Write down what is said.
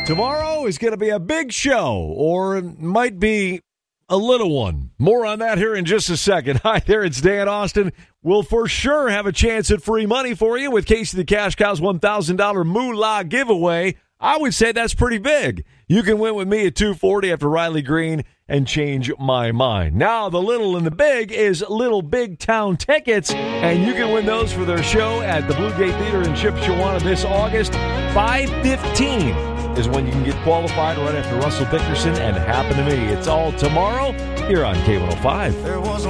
Tomorrow is going to be a big show, or it might be a little one. More on that here in just a second. Hi there, it's Dan Austin. We'll for sure have a chance at free money for you with Casey the Cash Cow's $1,000 Moolah giveaway. I would say that's pretty big. You can win with me at 2:40 after Riley Green and change my mind. Now, the little and the big is Little Big Town tickets, and you can win those for their show at the Blue Gate Theater in Chippewa this August. 5:15 is when you can get qualified right after Russell Dickerson and Happen to Me. It's all tomorrow here on K105. There was a